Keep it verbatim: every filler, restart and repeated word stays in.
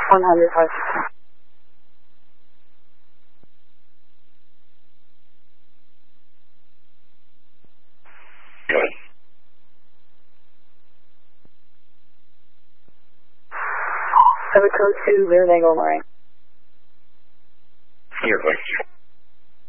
one hundred five. Good. Have a code two, Rear Angle Marine. Here, Victor.